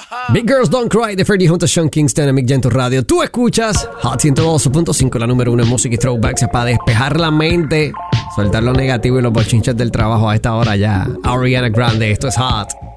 Big Girls Don't Cry de Fergie junto a Sean Kingston en Mick Gento Radio. Tú escuchas Hot 102.5, la número 1 en música y throwbacks, para despejar la mente, soltar lo negativo y los bochinches del trabajo a esta hora ya. Ariana Grande, esto es Hot.